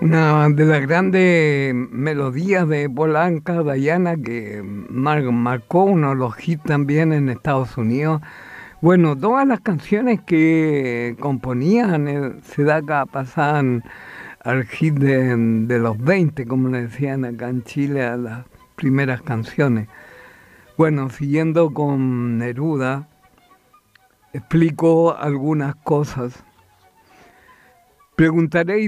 Una de las grandes melodías de Polanca, Diana, que marcó uno de los hits también en Estados Unidos. Bueno, todas las canciones que componían Sedaka pasaban al hit de los 20, como le decían acá en Chile, a las primeras canciones. Bueno, siguiendo con Neruda, explico algunas cosas. Preguntaréis